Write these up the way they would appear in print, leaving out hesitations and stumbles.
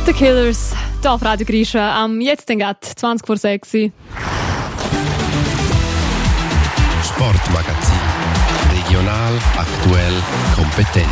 The Killers, hier auf Radio Grisha, am jetzt den Gatt, 20 vor 6. Sportmagazin. Regional, aktuell, kompetent.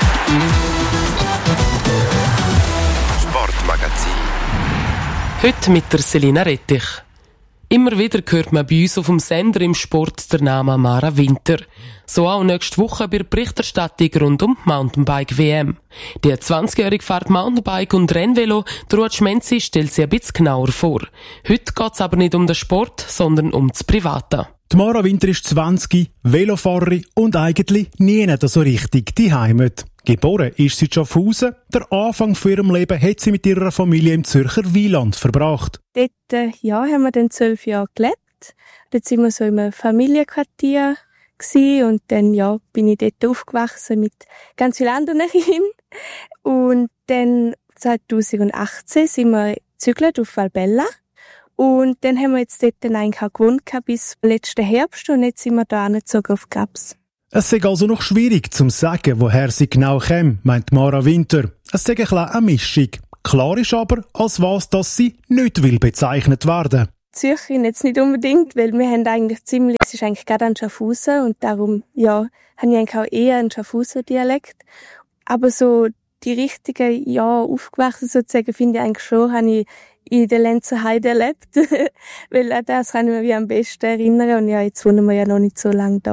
Sportmagazin. Heute mit der Selina Rettich. Immer wieder hört man bei uns auf dem Sender im Sport den Namen Mara Winter. So auch nächste Woche bei der Berichterstattung rund um Mountainbike-WM. Die 20-Jährige fährt Mountainbike und Rennvelo, der Ruud Schmenzi stellt sie ein bisschen genauer vor. Heute geht es aber nicht um den Sport, sondern um das Private. Die Mara Winter ist 20, Velofahrerin und eigentlich nie so richtig die Heimat. Geboren ist sie in Schaffhausen. Der Anfang von ihrem Leben hat sie mit ihrer Familie im Zürcher Wieland verbracht. Dort haben wir dann 12 Jahre gelebt. Dort waren wir so in einem Familienquartier und dann bin ich dort aufgewachsen mit ganz vielen anderen Kindern. Und dann 2018 sind wir gezügelt auf Valbella. Und dann haben wir jetzt dort eigentlich auch gewohnt bis letzten Herbst und jetzt sind wir da angezogen auf Gaps. Es sei also noch schwierig zu sagen, woher sie genau käme, meint Mara Winter. Es sei eine Mischung. Klar ist aber, als was dass sie nicht will bezeichnet werden. Zürcherin jetzt nicht unbedingt, weil wir haben eigentlich es ist eigentlich gerade ein Schaffhausen und darum, habe ich eigentlich auch eher einen Schaffhauser-Dialekt. Aber so die richtige, aufgewachsen sozusagen, finde ich eigentlich schon, habe ich in der Lenzer Heide erlebt. Weil an das kann ich mich am besten erinnern und jetzt wohnen wir ja noch nicht so lange da.